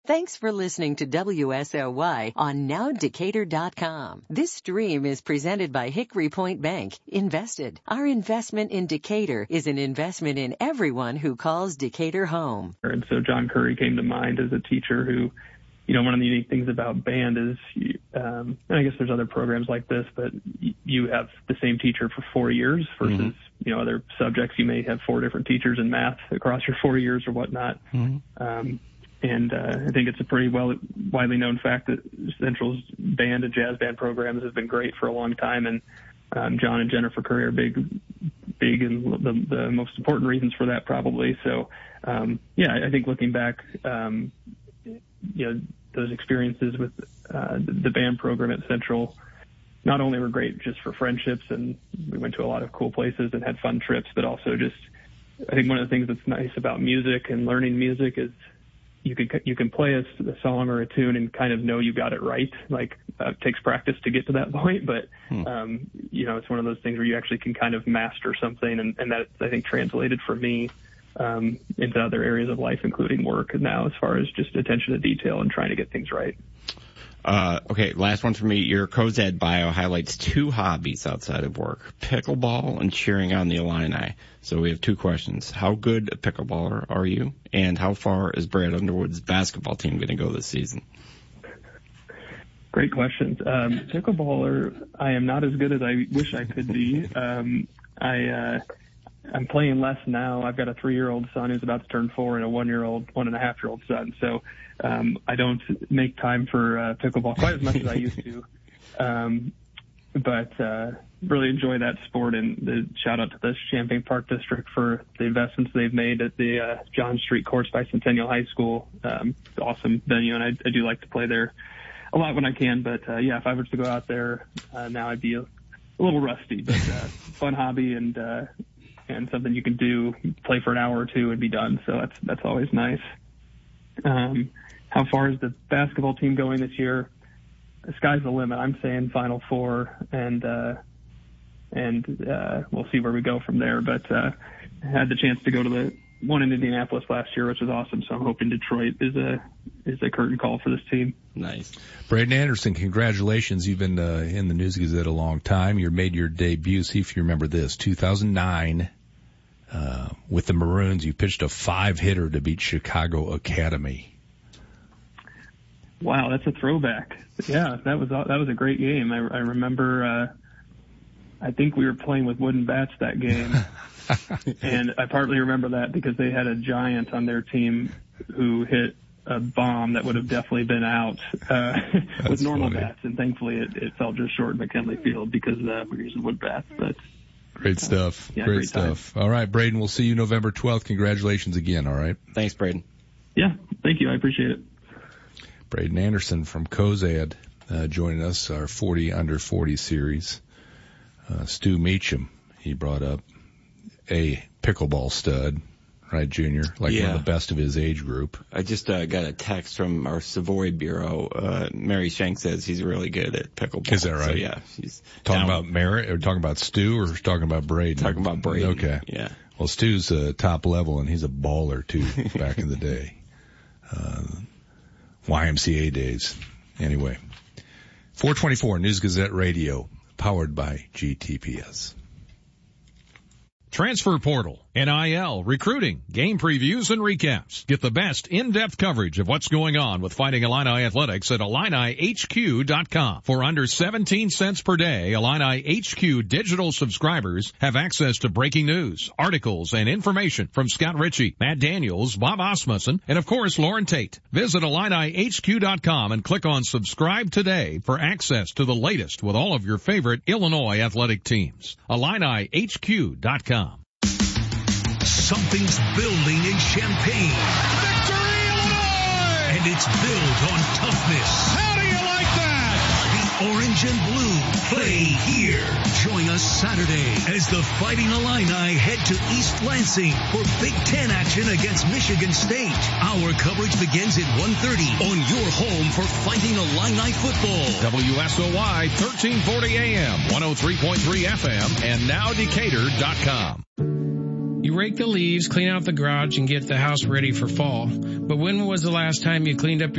Thanks for listening to WSOY on NowDecatur.com. This stream is presented by Hickory Point Bank. Invested. Our investment in Decatur is an investment in everyone who calls Decatur home. And so John Curry came to mind as a teacher who, one of the unique things about band is, and I guess there's other programs like this, but you have the same teacher for 4 years versus, other subjects. You may have 4 different teachers in math across your 4 years or whatnot. And I think it's a pretty widely known fact that Central's band and jazz band programs have been great for a long time. And John and Jennifer Curry are big and the most important reasons for that probably. So, I think looking back, those experiences with the band program at Central not only were great just for friendships, and we went to a lot of cool places and had fun trips, but also just I think one of the things that's nice about music and learning music is you can play a song or a tune and kind of know you got it right. Like it takes practice to get to that point, but it's one of those things where you actually can kind of master something, and that I think translated for me into other areas of life, including work now, as far as just attention to detail and trying to get things right. Okay, last one for me. Your CoZed bio highlights 2 hobbies outside of work, pickleball and cheering on the Illini. So we have 2 questions. How good a pickleballer are you? And how far is Brad Underwood's basketball team going to go this season? Great questions. Pickleballer, I am not as good as I wish I could be. I'm playing less now. I've got a 3-year-old son who's about to turn 4 and a 1.5-year-old son. So I don't make time for pickleball quite as much as I used to. But really enjoy that sport, and the shout out to the Champaign Park District for the investments they've made at the John Street courts by Centennial High School. Awesome venue, and I do like to play there a lot when I can. But if I were to go out there now, I'd be a little rusty. But fun hobby and something you can do, play for an hour or 2 and be done. So that's always nice. How far is the basketball team going this year? The sky's the limit. I'm saying Final Four, and we'll see where we go from there. But I had the chance to go to the one in Indianapolis last year, which was awesome. So I'm hoping Detroit is a curtain call for this team. Nice. Braden Anderson, congratulations. You've been in the News Gazette a long time. You made your debut. See if you remember this. 2009. With the Maroons, you pitched a 5-hitter to beat Chicago Academy. Wow, that's a throwback. Yeah, that was a great game. I remember. I think we were playing with wooden bats that game, and I partly remember that because they had a giant on their team who hit a bomb that would have definitely been out with normal bats, and thankfully it fell just short in McKinley Field because we were using wood bats. But great stuff. Great stuff. All right, Braden, we'll see you November 12th. Congratulations again, all right? Thanks, Braden. Yeah, thank you. I appreciate it. Braden Anderson from CoZed joining us, our 40 under 40 series. Stu Meacham, he brought up a pickleball stud, right, Junior? One of the best of his age group. I just got a text from our Savoy Bureau. Mary Shank says he's really good at pickleball. Is that right? So, yeah. She's talking about Mary, or talking about Stu, or talking about Braden? Talking about Braden. Okay. Yeah. Well, Stu's top level, and he's a baller, too, back in the day. YMCA days. Anyway. 424 News Gazette Radio, powered by GTPS. Transfer portal, NIL, recruiting, game previews, and recaps. Get the best in-depth coverage of what's going on with Fighting Illini Athletics at IlliniHQ.com. For under 17 cents per day, Illini HQ digital subscribers have access to breaking news, articles, and information from Scott Ritchie, Matt Daniels, Bob Osmussen, and of course, Lauren Tate. Visit IlliniHQ.com and click on subscribe today for access to the latest with all of your favorite Illinois athletic teams. IlliniHQ.com. Something's building in Champaign. Victory, Illinois! And it's built on toughness. How do you like that? The orange and blue play here. Join us Saturday as the Fighting Illini head to East Lansing for Big Ten action against Michigan State. Our coverage begins at 1:30 on your home for Fighting Illini football. WSOY 1340 AM, 103.3 FM, and NowDecatur.com. You rake the leaves, clean out the garage, and get the house ready for fall. But when was the last time you cleaned up